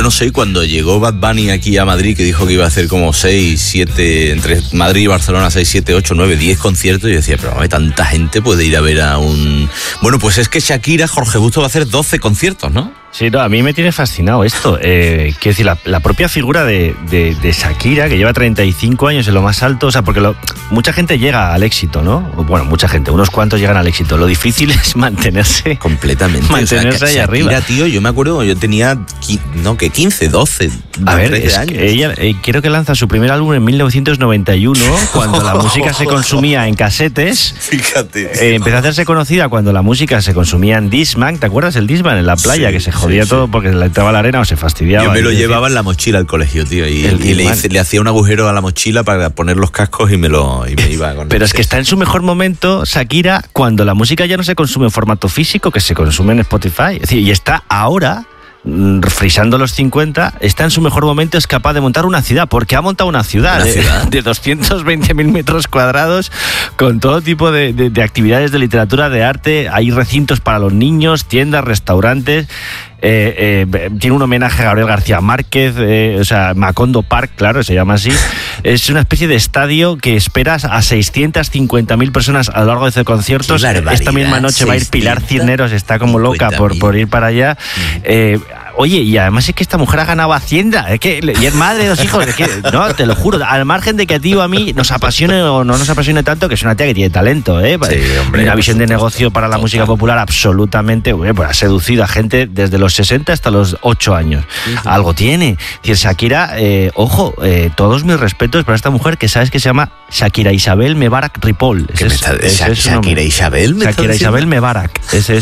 no sé, cuando llegó Bad Bunny aquí a Madrid, que dijo que iba a hacer como 6, 7, entre Madrid y Barcelona, 6, 7, 8, 9, 10 conciertos, y yo decía, pero tanta gente puede ir a ver a un... Bueno, pues es que Shakira, Jorge Busto, va a hacer 12 conciertos, ¿no? Sí, no, a mí me tiene fascinado esto. Quiero decir, la propia figura de Shakira, que lleva 35 años en lo más alto, o sea, porque mucha gente llega al éxito, ¿no? Bueno, mucha gente, unos cuantos llegan al éxito. Lo difícil es mantenerse. Completamente. Mantenerse ahí Shakira, arriba. Tío, yo me acuerdo, yo tenía, 15, 12, a ver, 13 años. Que ella, creo que lanza su primer álbum en 1991, cuando la música se consumía en casetes. Fíjate. Empezó a hacerse conocida cuando la música se consumía en Discman. ¿Te acuerdas el Discman en la playa? Que se jodía todo porque le entraba la arena o se fastidiaba. Yo me lo llevaba en la mochila al colegio, tío, y le hacía un agujero a la mochila para poner los cascos y me iba con... Pero es que está en su mejor momento Shakira cuando la música ya no se consume en formato físico, que se consume en Spotify. Es decir, y está ahora, frisando los 50, está en su mejor momento, es capaz de montar una ciudad, porque ha montado una ciudad de 220.000 metros cuadrados con todo tipo de actividades de literatura, de arte. Hay recintos para los niños, tiendas, restaurantes. Tiene un homenaje a Gabriel García Márquez, o sea, Macondo Park, claro, se llama así. Es una especie de estadio que esperas a 650.000 personas a lo largo de 12 conciertos. Esta misma noche va a ir Pilar Cisneros, está como loca por ir para allá. Oye, y además es que esta mujer ha ganado Hacienda, y es madre de 2 hijos, no, te lo juro, al margen de que a ti o a mí nos apasione o no nos apasione tanto, que es una tía que tiene talento, Sí, hombre, una visión de negocio para la música popular absolutamente, pues ha seducido a gente desde los 60 hasta los 8 años. Algo tiene. Es decir, Shakira, todos mis respetos para esta mujer que sabes que se llama Shakira Isabel Mebarak Ripoll. Shakira Isabel Mebarak.